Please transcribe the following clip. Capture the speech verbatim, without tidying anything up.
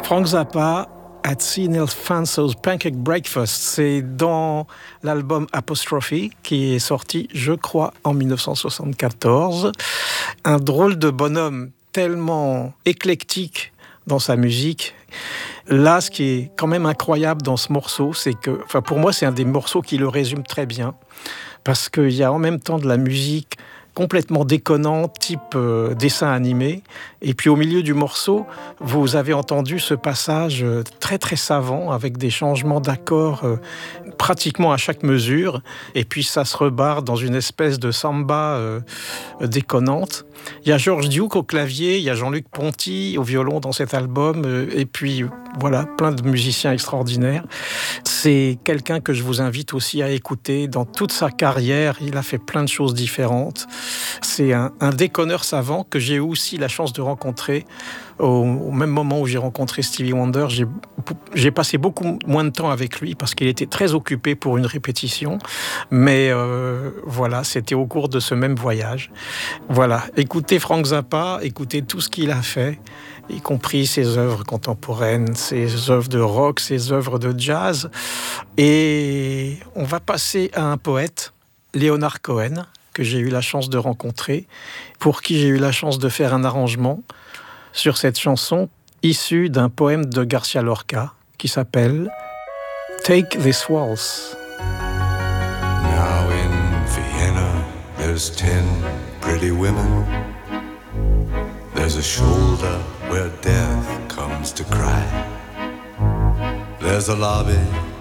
Frank Zappa, At Sea Neil Fanso's Pancake Breakfast, c'est dans l'album Apostrophe qui est sorti, je crois, en dix-neuf cent soixante-quatorze. Un drôle de bonhomme tellement éclectique dans sa musique. Là, ce qui est quand même incroyable dans ce morceau, c'est que, enfin, pour moi, c'est un des morceaux qui le résume très bien, parce qu'il y a en même temps de la musique complètement déconnante, type euh, dessin animé. Et puis au milieu du morceau, vous avez entendu ce passage euh, très très savant, avec des changements d'accords euh, pratiquement à chaque mesure. Et puis ça se rebarre dans une espèce de samba euh, déconnante. Il y a George Duke au clavier, il y a Jean-Luc Ponty au violon dans cet album, euh, et puis voilà, plein de musiciens extraordinaires. C'est quelqu'un que je vous invite aussi à écouter. Dans toute sa carrière, il a fait plein de choses différentes. C'est un, un déconneur savant que j'ai eu aussi la chance de rencontrer au, au même moment où j'ai rencontré Stevie Wonder. J'ai, j'ai passé beaucoup moins de temps avec lui parce qu'il était très occupé pour une répétition. Mais euh, voilà, c'était au cours de ce même voyage. Voilà, écoutez Frank Zappa, écoutez tout ce qu'il a fait, y compris ses œuvres contemporaines, ses œuvres de rock, ses œuvres de jazz. Et on va passer à un poète, Leonard Cohen, que j'ai eu la chance de rencontrer, pour qui j'ai eu la chance de faire un arrangement sur cette chanson issue d'un poème de Garcia Lorca qui s'appelle « Take This Waltz ». Now in Vienna there's ten pretty women. There's a shoulder where death comes to cry. There's a lobby